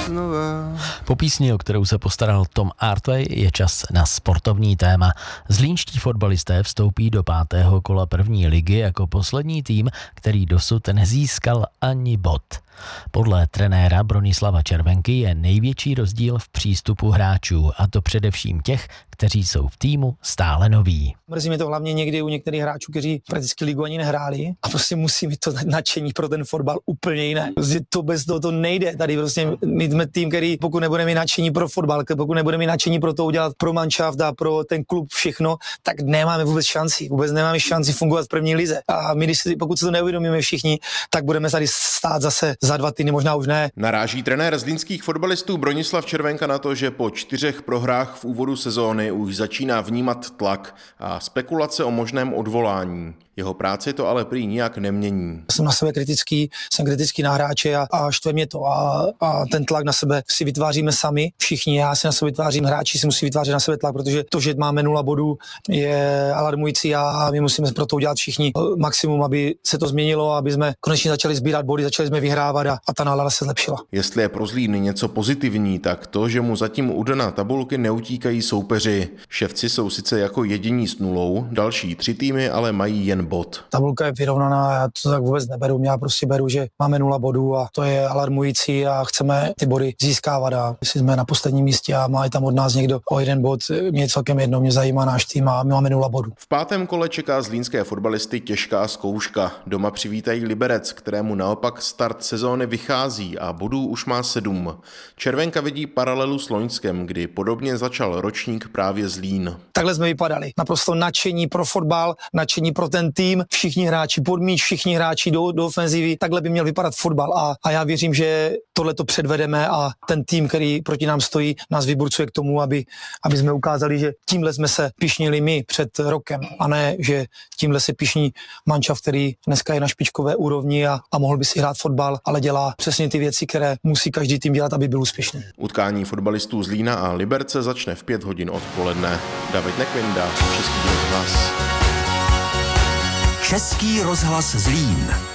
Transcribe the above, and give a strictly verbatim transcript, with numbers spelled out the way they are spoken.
znova. Po písni, o kterou se postaral Tom Artway, je čas na sportovní téma. Zlínští fotbalisté vstoupí do pátého kola první ligy jako poslední tým, který dosud nezískal ani bod. Podle trenéra Bronislava Červenky je největší rozdíl v přístupu hráčů, a to především těch, kteří jsou v týmu stále noví. Mrzí mě to hlavně někdy u některých hráčů, kteří prakticky ligu ani nehráli a prostě musí mít to nadšení pro ten fotbal úplně jiné. Prostě to bez toho to nejde. Tady prostě my jsme tým, který pokud nebudeme mít nadšení pro fotbal, pokud nebudeme mít nadšení pro to udělat pro manšaft a pro ten klub všechno, tak nemáme vůbec šanci. Vůbec nemáme šanci fungovat v první lize. A my, když si, pokud se to neuvědomíme všichni, tak budeme tady stát zase za dva týdny, možná už ne. Naráží trenér zlínských fotbalistů Bronislav Červenka na to, že po čtyřech prohrách v úvodu sezóny už začíná vnímat tlak a spekulace o možném odvolání. Jeho práci to ale prý nijak nemění. Jsem na sebe kritický, jsem kritický na hráče a, a štve mě to a, a ten tlak na sebe si vytváříme sami, všichni, já si na sebe vytvářím, hráči si musí vytvářet na sebe tlak, protože to, že máme nula bodů, je alarmující a my musíme pro to udělat všichni maximum, aby se to změnilo, aby jsme konečně začali sbírat body, začali jsme vyhrávat a, a ta nálada se zlepšila. Jestli je pro Zlín něco pozitivní, tak to, že mu zatím u dna tabulky neutíkají soupeři. Ševci jsou sice jako jediní s nulou, další tři týmy ale mají jen bod. Tabulka je vyrovnaná, já to tak vůbec neberu, já prostě beru, že máme nula bodů a to je alarmující a chceme ty body získávat a jestli jsme na posledním místě a má tam od nás někdo o jeden bod, mě je celkem jedno, mě zajímá náš tým a my máme nula bodů. V pátém kole čeká zlínské fotbalisty těžká zkouška. Doma přivítají Liberec, kterému naopak start sezóny vychází a bodů už má sedm. Červenka vidí paralelu s loňskem, kdy podobně začal ročník právě Zlín. Takhle jsme vypadali. Naprosto nadšení pro fotbal, nadšení pro ten tým, všichni hráči pod míč, všichni hráči do, do ofenzivy. Takhle by měl vypadat fotbal a, a já věřím, že tohle to předvedeme a ten tým, který proti nám stojí, nás vyburcuje k tomu, aby, aby jsme ukázali, že tímhle jsme se pyšnili my před rokem a ne, že tímhle se pyšní manšaft, který dneska je na špičkové úrovni a, a mohl by si hrát fotbal, ale dělá přesně ty věci, které musí každý tým dělat, aby byl úspěšný. Utkání fotbalistů Zlína a Liberce začne v pět hodin odpoledne. David Nekvinda, Český rozhlas. Český rozhlas Zlín.